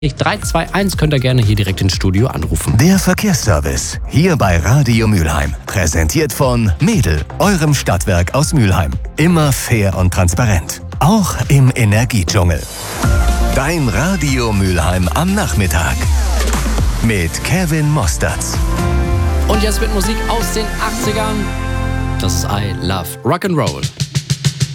321 könnt ihr gerne hier direkt ins Studio anrufen. Der Verkehrsservice, hier bei Radio Mülheim. Präsentiert von Medel, eurem Stadtwerk aus Mülheim. Immer fair und transparent. Auch im Energiedschungel. Dein Radio Mülheim am Nachmittag. Mit Kevin Mostertz. Und jetzt mit Musik aus den 80ern. Das ist I Love Rock'n'Roll.